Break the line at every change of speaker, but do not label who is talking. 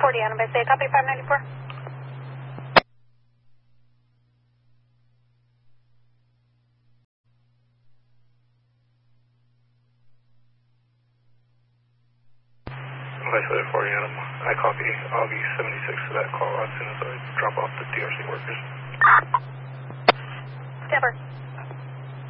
40 Adam Bay, say copy 594.
Isolated 40 Adam, I copy. I'll be 76 to that call as soon as I drop off the DRC workers.
Stanford.